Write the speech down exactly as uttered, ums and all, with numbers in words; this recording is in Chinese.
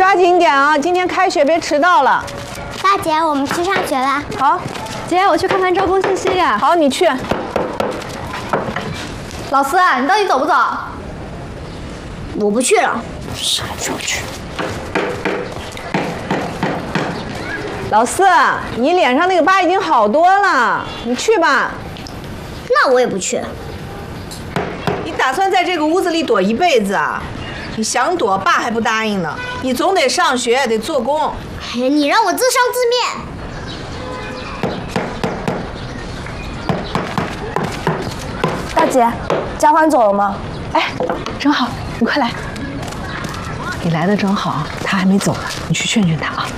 抓紧点啊！今天开学别迟到了。 大姐，我们去上学了。 好， 姐，我去看看招工信息呀。 好，你去。 老师，你到底走不走？ 我不去了。 啥时候去？老四，你脸上那个疤已经好多了，你去吧。 那我也不去。 你打算在这个屋子里躲一辈子啊？你想躲，爸还不答应呢。你总得上学，得做工。 哎呀，你让我自生自灭。 大姐，佳欢走了吗？ 哎，正好，你快来。你来的正好，他还没走呢，你去劝劝他啊。